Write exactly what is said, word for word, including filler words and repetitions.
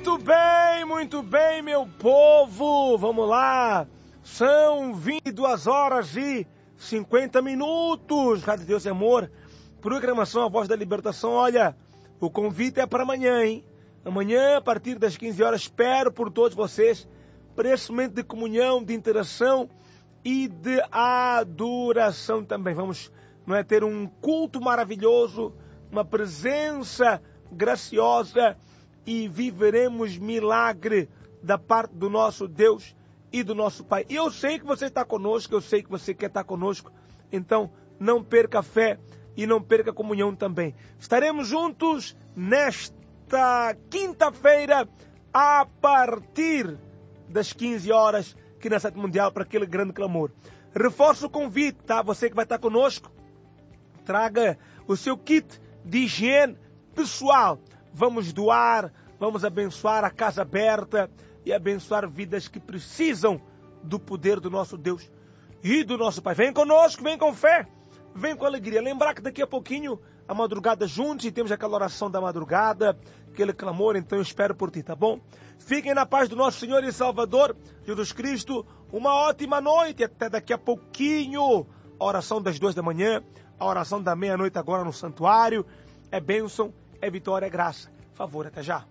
Muito bem, muito bem, meu povo. Vamos lá. São vinte e duas horas e cinquenta minutos. Rádio Deus e Amor. Programação A Voz da Libertação. Olha, o convite é para amanhã, hein? Amanhã, a partir das quinze horas, espero por todos vocês para esse momento de comunhão, de interação e de adoração também. Vamos, não é, ter um culto maravilhoso, uma presença graciosa e viveremos milagre da parte do nosso Deus e do nosso Pai. E eu sei que você está conosco, eu sei que você quer estar conosco, então não perca a fé e não perca a comunhão também. Estaremos juntos nesta quinta-feira a partir das quinze horas aqui na Sete Mundial para aquele grande clamor. Reforço o convite, tá? Você que vai estar conosco, traga o seu kit de higiene pessoal. Vamos doar, vamos abençoar a casa aberta e abençoar vidas que precisam do poder do nosso Deus e do nosso Pai. Vem conosco, vem com fé, vem com alegria. Lembrar que daqui a pouquinho a madrugada juntos e temos aquela oração da madrugada, aquele clamor, então eu espero por ti, tá bom? Fiquem na paz do nosso Senhor e Salvador Jesus Cristo. Uma ótima noite, até daqui a pouquinho. A oração das duas da manhã, a oração da meia-noite agora no santuário. É bênção, é vitória, é graça. Favor, até já.